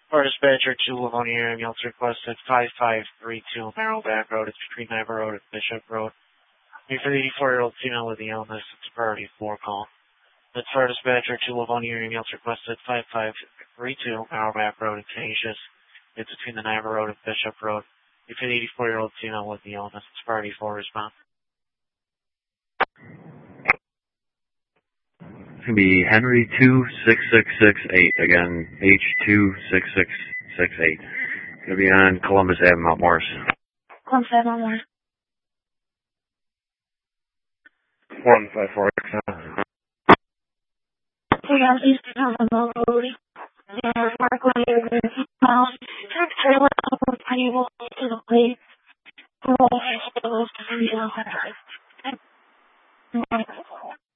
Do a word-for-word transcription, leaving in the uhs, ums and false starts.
For dispatcher to Livonia ambulance requested five five three two Marrowback Road. It's between Niver Road and Bishop Road. For the eighty-four-year-old female with the illness, it's a priority four call. That's for dispatcher to Livonia ambulance requested five five three two Marrowback Road in Canisius. It's between the Niver Road and Bishop Road. For the eighty-four-year-old female with the illness, it's priority four response. It's going to be Henry two six six six eight. Again, H two six six six eight. Going to be on Columbus Avenue, Mount Morris. Columbus Avenue, Mount Morris. one five four X. Hey guys, East Town Road. And Mark Lane, um, truck trailer up on table to the plate. Roll, and those to the